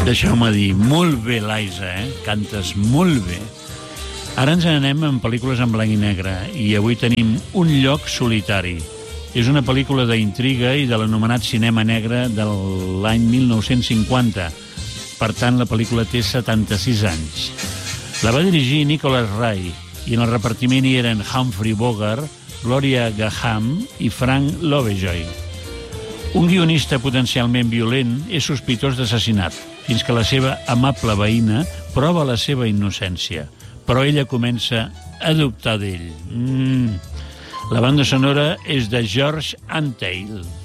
Deixeu-me dir, molt bé, Liza, cantes molt bé. Ara ens anem en pel·lícules en blanc i negre i avui tenim Un lloc solitari. És una pel·lícula d'intriga i de l'anomenat cinema negre de l'any 1950. Per tant, la pel·lícula té 76 anys. La va dirigir Nicholas Ray i en el repartiment hi eren Humphrey Bogart, Gloria Graham i Frank Lovejoy. Un guionista potencialment violent és sospitós d'assassinat, fins que la seva amable veïna prova la seva innocència, però ella comença a dubtar d'ell. La banda sonora és de George Antheil.